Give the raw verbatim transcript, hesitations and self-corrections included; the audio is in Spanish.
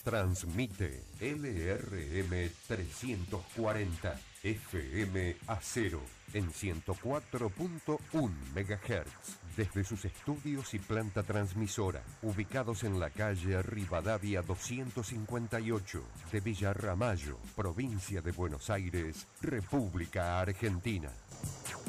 Transmite L R M trescientos cuarenta F M Acero en ciento cuatro punto uno megahertz desde sus estudios y planta transmisora ubicados en la calle Rivadavia doscientos cincuenta y ocho de Villa Ramallo, provincia de Buenos Aires, República Argentina.